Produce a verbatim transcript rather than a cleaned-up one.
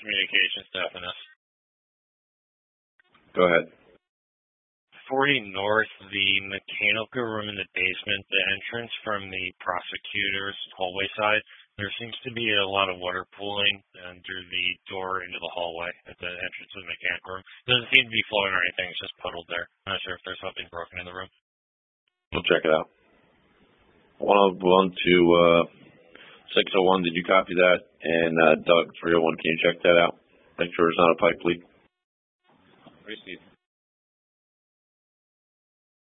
communications to F N S. Go ahead. forty North, the mechanical room in the basement, the entrance from the prosecutor's hallway side, there seems to be a lot of water pooling under the door into the hallway at the entrance of the mechanical room. It doesn't seem to be flowing or anything, it's just puddled there. I'm not sure if there's something broken in the room. We'll check it out. one oh one to uh, six oh one, did you copy that? And uh, Doug, three oh one, can you check that out? Make sure it's not a pipe leak. Received.